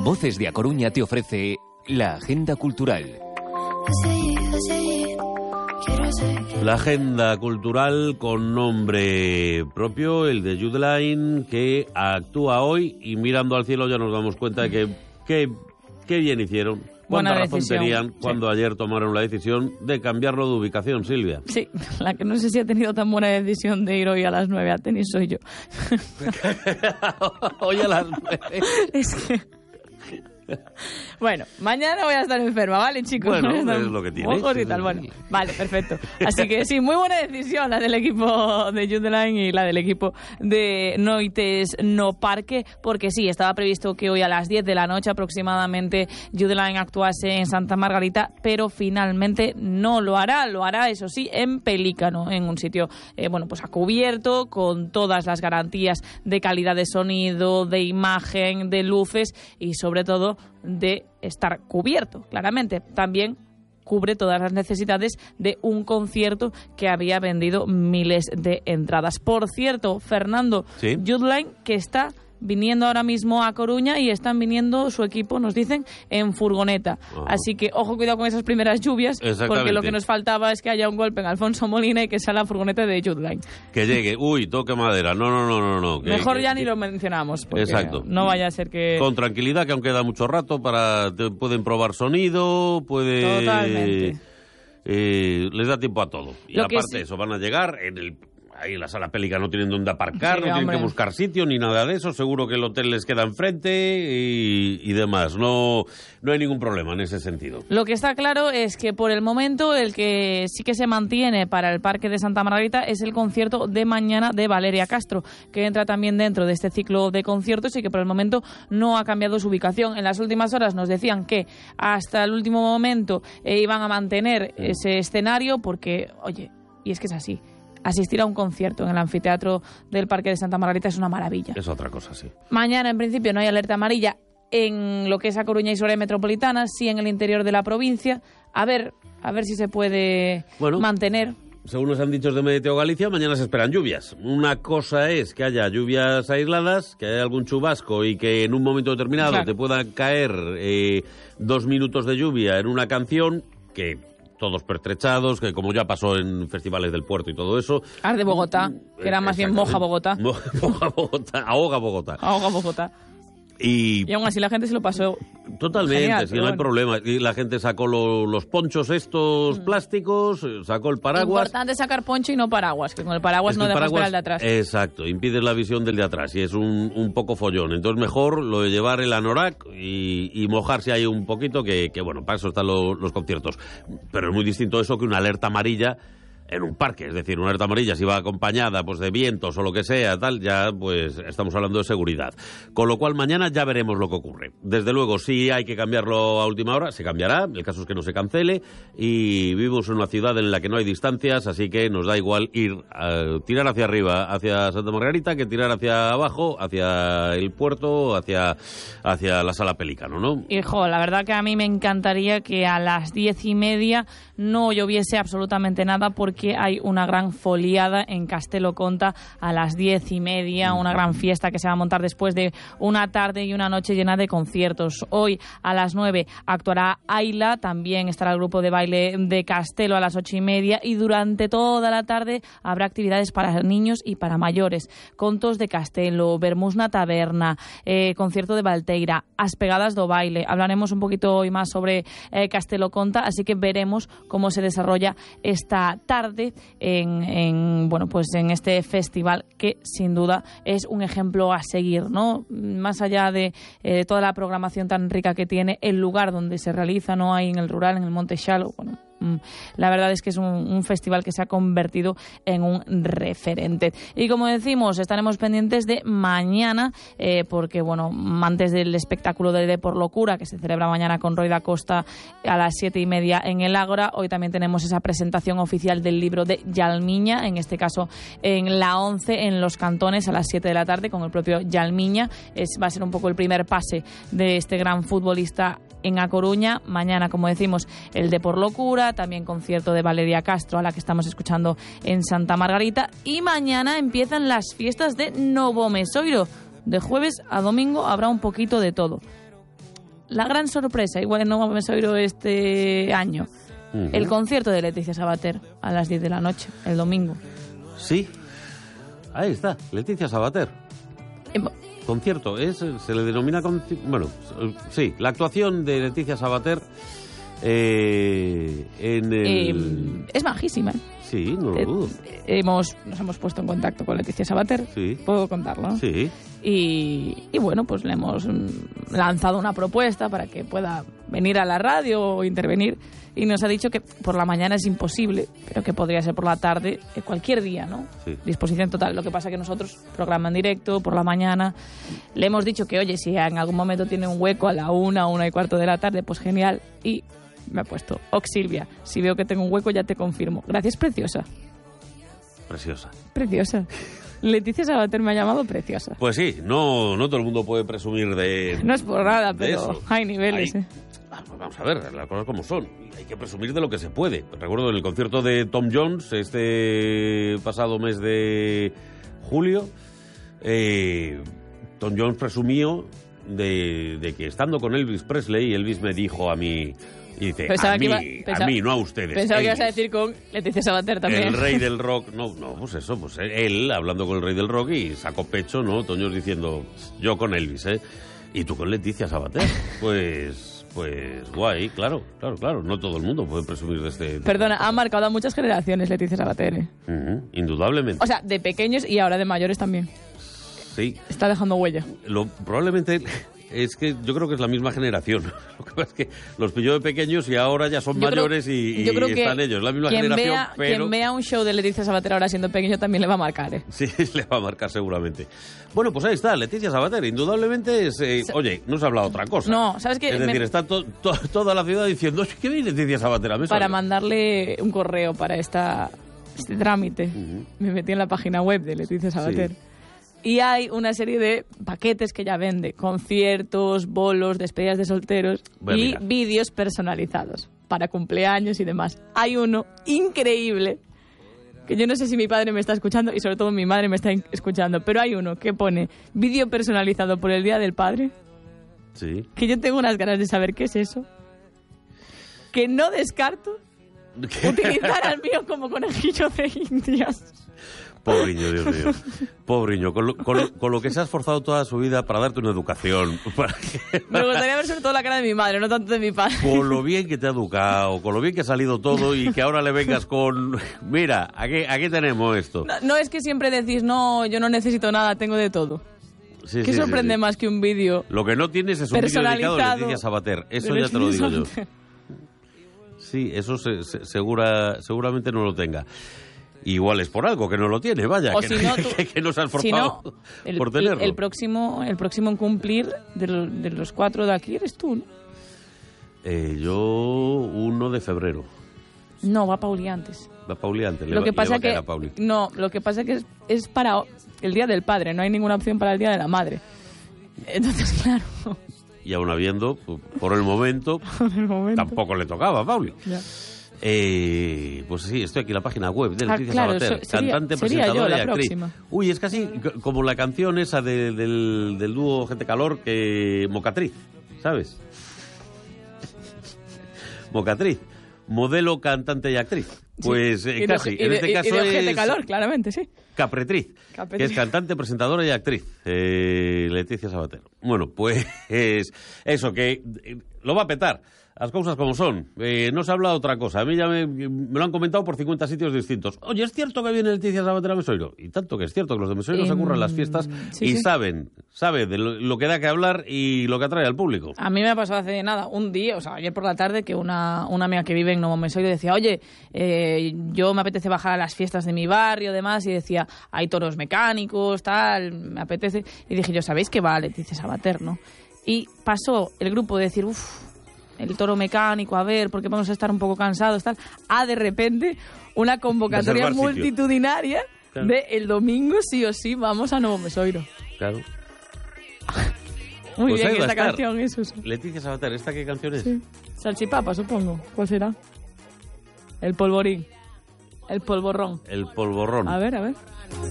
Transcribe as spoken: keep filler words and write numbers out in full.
Voces de A Coruña te ofrece la agenda cultural. La agenda cultural con nombre propio, el de Jude Laing, que actúa hoy y mirando al cielo ya nos damos cuenta de que qué que bien hicieron. ¿Cuánta razón tenían cuando sí. ayer tomaron la decisión de cambiarlo de ubicación, Silvia? Sí, la que no sé si ha tenido tan buena decisión de ir hoy a las nueve a tenis soy yo. Hoy a las nueve. Es que... Bueno, mañana voy a estar enferma, ¿vale, chicos? Bueno, estar... es lo que tiene. Ojos y tal, bueno, vale, perfecto. Así que sí, muy buena decisión la del equipo de Jude Laing y la del equipo de Noites No Parque, porque sí, estaba previsto que hoy a las diez de la noche aproximadamente Jude Laing actuase en Santa Margarita, pero finalmente no lo hará, lo hará, eso sí, en Pelícano, en un sitio, eh, bueno, pues a cubierto, con todas las garantías de calidad de sonido, de imagen, de luces y sobre todo de estar cubierto, claramente. También cubre todas las necesidades de un concierto que había vendido miles de entradas. Por cierto, Fernando, ¿sí? Jude Laing, que está viniendo ahora mismo a Coruña y están viniendo su equipo, nos dicen, en furgoneta. Oh. Así que, ojo, cuidado con esas primeras lluvias, porque lo que nos faltaba es que haya un golpe en Alfonso Molina y que sea la furgoneta de Jude Laing. Que llegue, uy, toque madera, no, no, no, no. no. Que, Mejor que, ya que, ni lo mencionamos, porque exacto. no vaya a ser que... Con tranquilidad, que aún queda mucho rato, para te, pueden probar sonido, puede... Totalmente. Eh, les da tiempo a todo. Y lo aparte sí. eso, van a llegar en el... Ahí en la sala Pélica no tienen dónde aparcar, sí, no hombre. tienen que buscar sitio ni nada de eso. Seguro que el hotel les queda enfrente y, y demás. No, no hay ningún problema en ese sentido. Lo que está claro es que por el momento el que sí que se mantiene para el Parque de Santa Margarita es el concierto de mañana de Valeria Castro, que entra también dentro de este ciclo de conciertos y que por el momento no ha cambiado su ubicación. En las últimas horas nos decían que hasta el último momento eh, iban a mantener ese escenario porque, oye, y es que es así. Asistir a un concierto en el anfiteatro del Parque de Santa Margarita es una maravilla. Es otra cosa, sí. Mañana, en principio, no hay alerta amarilla en lo que es A Coruña y su área metropolitana, sí en el interior de la provincia. A ver, a ver si se puede bueno, mantener. Según nos han dicho de Meteo Galicia, mañana se esperan lluvias. Una cosa es que haya lluvias aisladas, que haya algún chubasco y que en un momento determinado claro. te pueda caer eh, dos minutos de lluvia en una canción que... todos pertrechados, que como ya pasó en festivales del puerto y todo eso. Arde Bogotá, que era más bien moja Bogotá. Moja Bogotá, ahoga Bogotá. Ahoga Bogotá. Y, y aún así la gente se lo pasó totalmente, genial, sí, no bueno. hay problema. Y la gente sacó lo, los ponchos estos mm. plásticos, sacó el paraguas. Importante sacar poncho y no paraguas, que con el paraguas es no dejas ver al de atrás. Exacto, impides la visión del de atrás y es un, un poco follón. Entonces mejor lo de llevar el anorak y, y mojarse ahí un poquito, que, que bueno, para eso están lo, los conciertos. Pero es muy distinto eso que una alerta amarilla en un parque, es decir, una alerta amarilla si va acompañada pues de vientos o lo que sea, tal, ya pues estamos hablando de seguridad. Con lo cual mañana ya veremos lo que ocurre. Desde luego, si hay que cambiarlo a última hora, se cambiará, el caso es que no se cancele y vivimos en una ciudad en la que no hay distancias, así que nos da igual ir a tirar hacia arriba, hacia Santa Margarita, que tirar hacia abajo, hacia el puerto, hacia, hacia la sala Pelícano, ¿no? Hijo, la verdad que a mí me encantaría que a las diez y media no lloviese absolutamente nada porque que hay una gran foliada en Castelo Conta a las diez y media, una gran fiesta que se va a montar después de una tarde y una noche llena de conciertos. Hoy a las nueve actuará Ayla, también estará el grupo de baile de Castelo a las ocho y media y durante toda la tarde habrá actividades para niños y para mayores. Contos de Castelo, Vermús na Taberna, eh, concierto de Valteira, As Pegadas do Baile. Hablaremos un poquito hoy más sobre eh, Castelo Conta, así que veremos cómo se desarrolla esta tarde En, en bueno pues en este festival que sin duda es un ejemplo a seguir, ¿no? Más allá de eh, toda la programación tan rica que tiene, el lugar donde se realiza, no hay en el rural, en el Monte Xalo, bueno, la verdad es que es un, un festival que se ha convertido en un referente. Y como decimos, estaremos pendientes de mañana, eh, porque bueno, antes del espectáculo de Depor Locura, que se celebra mañana con Roy da Costa a las siete y media en el Ágora, hoy también tenemos esa presentación oficial del libro de Yalmiña, en este caso en la once, en Los Cantones, a las siete de la tarde, con el propio Yalmiña. Es, va a ser un poco el primer pase de este gran futbolista en A Coruña. Mañana, como decimos, el Depor Locura, también concierto de Valeria Castro, a la que estamos escuchando en Santa Margarita. Y mañana empiezan las fiestas de Novo Mesoiro. De jueves a domingo habrá un poquito de todo. la gran sorpresa, igual en Novo Mesoiro este año, uh-huh. el concierto de Leticia Sabater a las diez de la noche, el domingo. Sí, ahí está, Leticia Sabater. Eh, concierto, es, se le denomina... Conci- bueno, sí, la actuación de Leticia Sabater eh, en el... Eh, es majísima. Sí, no lo eh, dudo. Hemos, nos hemos puesto en contacto con Leticia Sabater. Sí. Puedo contarlo, ¿no? Sí. Y, y bueno, pues le hemos lanzado una propuesta para que pueda venir a la radio o intervenir, y nos ha dicho que por la mañana es imposible, pero que podría ser por la tarde, eh, cualquier día, ¿no? Sí. Disposición total. Lo que pasa que nosotros, programa en directo, por la mañana, le hemos dicho que, oye, si en algún momento tiene un hueco a la una, una y cuarto de la tarde, pues genial. Y me ha puesto, Ox Silvia, si veo que tengo un hueco ya te confirmo. Gracias, preciosa. Preciosa. Preciosa. Leticia Sabater me ha llamado preciosa. Pues sí, no, no todo el mundo puede presumir de... No es por nada, pero eso. hay niveles. Hay, ¿eh? Vamos a ver, las cosas como son. Hay que presumir de lo que se puede. Recuerdo en el concierto de Tom Jones, este pasado mes de julio, eh, Tom Jones presumió de, de que estando con Elvis Presley, Elvis me dijo a mí... Y dice, Pensaba a que mí, iba- pensaba- a mí, no a ustedes. Pensaba que Elvis. ibas a decir con Leticia Sabater también. El rey del rock, no, no, pues eso, pues él hablando con el rey del rock y sacó pecho, ¿no? Toños diciendo, yo con Elvis, ¿eh? Y tú con Leticia Sabater, pues, pues guay, claro, claro, claro, no todo el mundo puede presumir de este... Perdona, ha marcado a muchas generaciones Leticia Sabater. ¿eh? Uh-huh, indudablemente. O sea, de pequeños y ahora de mayores también. Sí, Está dejando huella. lo, probablemente... Es que yo creo que es la misma generación. Lo que pasa es que los pilló de pequeños y ahora ya son Yo creo- mayores y, y yo creo que están ellos. La misma quien generación, vea, pero... Quien vea un show de Leticia Sabater ahora siendo pequeño también le va a marcar, ¿eh? Sí, le va a marcar seguramente. Bueno, pues ahí está, Leticia Sabater. Indudablemente es... eh, Sa- oye, no se ha hablado otra cosa. No, ¿sabes qué? Es Me- decir, está to- to- toda la ciudad diciendo, "Oye, ¿qué viene Leticia Sabater a mesa?". Para mandarle un correo para esta, este trámite, Ujú. me metí en la página web de Leticia Sabater. Sí. Y hay una serie de paquetes que ella vende, conciertos, bolos, despedidas de solteros Voy a y mirar. vídeos personalizados para cumpleaños y demás. Hay uno increíble, que yo no sé si mi padre me está escuchando y sobre todo mi madre me está in- escuchando, pero hay uno que pone vídeo personalizado por el Día del Padre, Sí. que yo tengo unas ganas de saber qué es eso, que no descarto utilizar al mío como conejillo de indias. Pobriño, Dios mío. Pobriño, con lo, con, lo, con lo que se ha esforzado toda su vida para darte una educación, para que- Me gustaría ver sobre todo la cara de mi madre, no tanto de mi padre. con lo bien que te ha educado, con lo bien que ha salido todo y que ahora le vengas con... Mira, aquí, aquí tenemos esto. No, no es que siempre decís, no, yo no necesito nada, tengo de todo. Sí, ¿Qué sí, sorprende sí, sí. más que un vídeo Lo que no tienes es un vídeo dedicado a personalizado Leticia Sabater. Eso de ya te lo Leticia digo yo. Sabater? Sí, eso se- se- segura, seguramente no lo tenga. Igual es por algo que no lo tiene, vaya, O que, si no, tú- que, que no se ha Si esforzado no, el, por tenerlo. el, el próximo, el próximo en cumplir de, lo- de los cuatro de aquí eres tú, ¿no? Eh, yo, uno de febrero. No, va Pauli antes. Va Pauli antes, le Lo va- que le va pasa a caer que a Pauli. no, lo que pasa que es, es para el Día del Padre, no hay ninguna opción para el Día de la Madre. Entonces, claro, Y aún habiendo, p- por el momento, por el momento. tampoco le tocaba a Pauli. Ya. Eh, pues sí, estoy aquí en la página web de Ah, Leticia claro, Sabater, so- sería- cantante, sería yo presentadora la y actriz. próxima. Uy, es casi c- como la canción esa de- del, del dúo Gente Calor, que Mocatriz, ¿sabes? Mocatriz, modelo, cantante y actriz. Pues eh, Y de- casi, y en de- este y de caso ojete es calor, claramente, sí. Capretriz, Capretriz. que es cantante, presentadora y actriz, eh, Leticia Sabater. Bueno, pues eso, que eh, lo va a petar. Las cosas como son. Eh, no se habla otra cosa. A mí ya me, me lo han comentado por cincuenta sitios distintos. Oye, ¿es cierto que viene Leticia Sabater a Mesoiro? Y tanto que es cierto que los de Mesoiro se Em, curran las fiestas sí, y sí. saben, sabe de lo, lo que da que hablar y lo que atrae al público. A mí me ha pasado hace nada, un día, o sea, ayer por la tarde, que una, una amiga que vive en Novo Mesoiro decía, oye, eh, yo me apetece bajar a las fiestas de mi barrio, demás, y decía, hay toros mecánicos, tal, me apetece. Y dije yo, ¿sabéis que va Leticia Sabater, no? Y pasó el grupo de decir, uff, el toro mecánico, a ver, porque vamos a estar un poco cansados, tal, a de repente una convocatoria Reservar sitio. multitudinaria Claro. de el domingo sí o sí vamos a Novo Mesoiro. Claro. Muy Pues bien ahí va a esta estar. canción, eso. Sí. Leticia Sabater, ¿esta qué canción es? Sí. Salchipapa, supongo. ¿Cuál será? El polvorín. El polvorrón. El polvorrón. A ver, a ver.